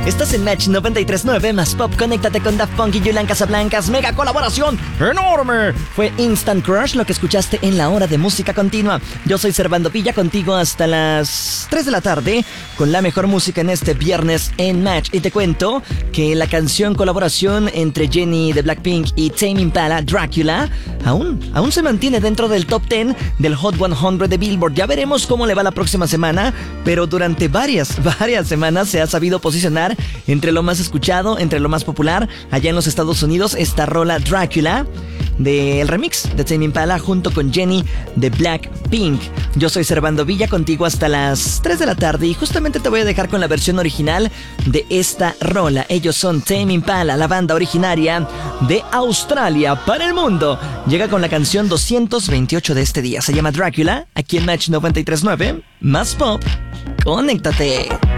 Estás en Match 93.9 más Pop. Conéctate con Daft Punk y Julian Casablancas. Mega colaboración enorme. Fue Instant Crush lo que escuchaste en la hora de música continua. Yo soy Servando Villa, contigo hasta las 3 de la tarde con la mejor música en este viernes en Match. Y te cuento que la canción colaboración entre Jennie de Blackpink y Tame Impala, Dracula, aún se mantiene dentro del top 10 del Hot 100 de Billboard. Ya veremos cómo le va la próxima semana, pero durante varias semanas se ha sabido posicionar entre lo más escuchado, entre lo más popular allá en los Estados Unidos, esta rola Dracula del remix de Tame Impala junto con Jennie de Blackpink. Yo soy Servando Villa, contigo hasta las 3 de la tarde y justamente te voy a dejar con la versión original de esta rola. Ellos son Tame Impala, la banda originaria de Australia para el mundo. Llega con la canción 228 de este día. Se llama Dracula, aquí en Match 93.9. Más Pop. Conéctate.